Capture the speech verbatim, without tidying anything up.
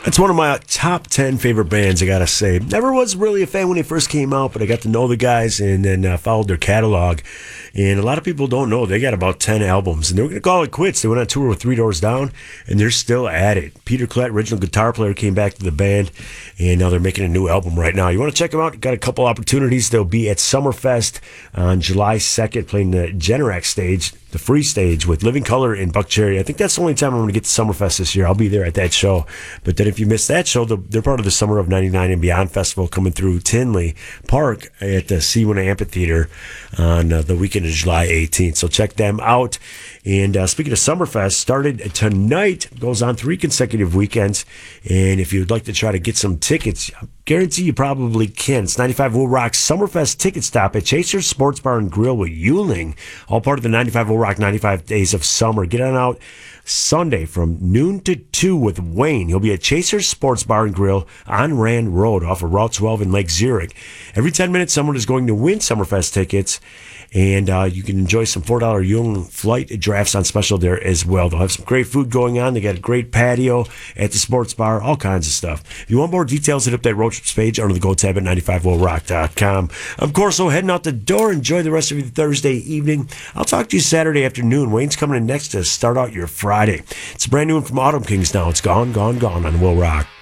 It's one of my top ten favorite bands, I gotta say. Never was really a fan when they first came out, but I got to know the guys and then uh, followed their catalog. And a lot of people don't know they got about ten albums, and they were going to call it quits. They went on tour with Three Doors Down, and they're still at it. Peter Klett, original guitar player, came back to the band, and now they're making a new album right now. You want to check them out? Got a couple opportunities. They'll be at Summerfest on July second, playing the Generac stage, the free stage, with Living Color in Buckcherry. I think that's the only time I'm going to get to Summerfest this year. I'll be there at that show. But then if you miss that show, they're part of the Summer of ninety-nine and Beyond Festival coming through Tinley Park at the Seawind Amphitheater on uh, the weekend of July eighteenth. So check them out. And uh, speaking of Summerfest, started tonight, goes on three consecutive weekends. And if you'd like to try to get some tickets, I guarantee you probably can. It's ninety-five Will Rock Summerfest ticket stop at Chaser's Sports Bar and Grill with Yuling, all part of the ninety-five Will Rock ninety-five Days of Summer. Get on out Sunday from noon to two with Wayne. He'll be at Chaser's Sports Bar and Grill on Rand Road off of Route twelve in Lake Zurich. Every ten minutes, someone is going to win Summerfest tickets, and uh, you can enjoy some four dollar Yuling flight drafts on special there as well. They'll have some great food going on. They got a great patio at the sports bar, all kinds of stuff. If you want more details, hit up that road trips page under the Go tab at ninety-five will rock dot com. Of course, so heading out the door. Enjoy the rest of your Thursday evening. I'll talk to you Saturday afternoon. Wayne's coming in next to start out your Friday. It's a brand new one from Autumn Kings now. It's Gone, Gone, Gone on Will Rock.